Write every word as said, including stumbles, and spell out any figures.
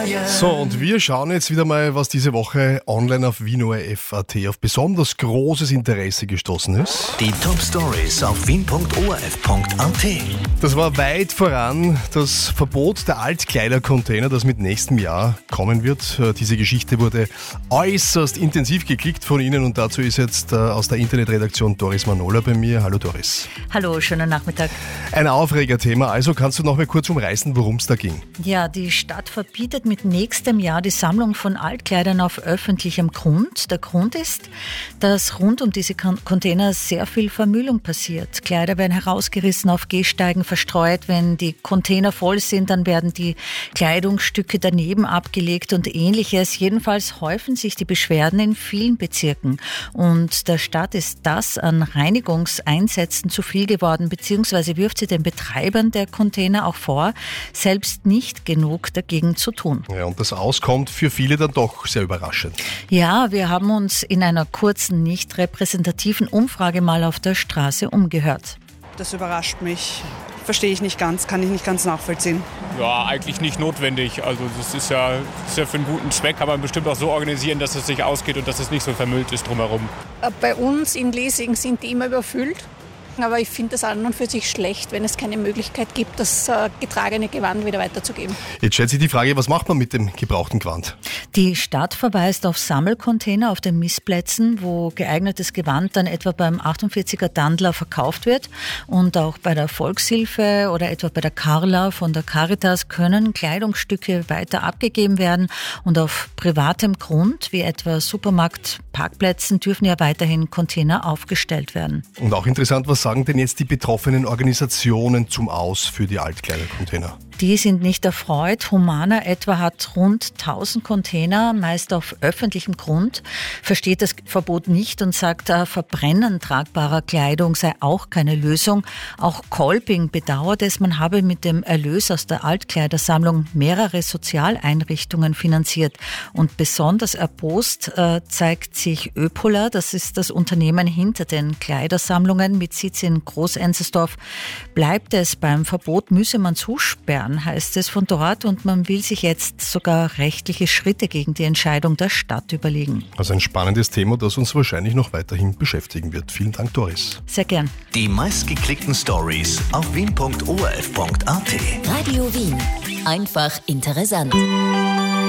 So, und wir schauen jetzt wieder mal, was diese Woche online auf wien O R F Punkt A T auf besonders großes Interesse gestoßen ist. Die Top-Stories auf wien Punkt O R F Punkt A T. Das war weit voran das Verbot der Altkleidercontainer, das mit nächstem Jahr kommen wird. Diese Geschichte wurde äußerst intensiv geklickt von Ihnen und dazu ist jetzt aus der Internetredaktion Doris Manola bei mir. Hallo Doris. Hallo, schönen Nachmittag. Ein Aufregerthema, also kannst du noch mal kurz umreißen, worum es da ging? Ja, die Stadt verbietet mit nächstem Jahr die Sammlung von Altkleidern auf öffentlichem Grund. Der Grund ist, dass rund um diese Container sehr viel Vermüllung passiert. Kleider werden herausgerissen, auf Gehsteigen verstreut. Wenn die Container voll sind, dann werden die Kleidungsstücke daneben abgelegt und Ähnliches. Jedenfalls häufen sich die Beschwerden in vielen Bezirken. Und der Stadt ist das an Reinigungseinsätzen zu viel geworden, beziehungsweise wirft sie den Betreibern der Container auch vor, selbst nicht genug dagegen zu tun. Ja, und das Auskommt für viele dann doch sehr überraschend. Ja, wir haben uns in einer kurzen, nicht repräsentativen Umfrage mal auf der Straße umgehört. Das überrascht mich. Verstehe ich nicht ganz, kann ich nicht ganz nachvollziehen. Ja, eigentlich nicht notwendig. Also das ist ja, das ist ja für einen guten Zweck, kann man bestimmt auch so organisieren, dass es sich ausgeht und dass es nicht so vermüllt ist drumherum. Bei uns in Lesing sind die immer überfüllt. Aber ich finde das an und für sich schlecht, wenn es keine Möglichkeit gibt, das äh, getragene Gewand wieder weiterzugeben. Jetzt stellt sich die Frage, was macht man mit dem gebrauchten Gewand? Die Stadt verweist auf Sammelcontainer auf den Missplätzen, wo geeignetes Gewand dann etwa beim achtundvierziger Dandler verkauft wird. Und auch bei der Volkshilfe oder etwa bei der Carla von der Caritas können Kleidungsstücke weiter abgegeben werden. Und auf privatem Grund, wie etwa Supermarktparkplätzen, dürfen ja weiterhin Container aufgestellt werden. Und auch interessant, was sagen denn jetzt die betroffenen Organisationen zum Aus für die Altkleidercontainer? Die sind nicht erfreut. Humana etwa hat rund tausend Container, meist auf öffentlichem Grund, versteht das Verbot nicht und sagt, Verbrennen tragbarer Kleidung sei auch keine Lösung. Auch Kolping bedauert es, man habe mit dem Erlös aus der Altkleidersammlung mehrere Sozialeinrichtungen finanziert. Und besonders erbost äh, zeigt sich Öpola, das ist das Unternehmen hinter den Kleidersammlungen mit Sitz in Groß-Enzersdorf. Bleibt es beim Verbot, müsse man zusperren, heißt es von dort, und man will sich jetzt sogar rechtliche Schritte gegen die Entscheidung der Stadt überlegen. Also ein spannendes Thema, das uns wahrscheinlich noch weiterhin beschäftigen wird. Vielen Dank, Doris. Sehr gern. Die meistgeklickten Stories auf wien Punkt O R F Punkt A T. Radio Wien. Einfach interessant.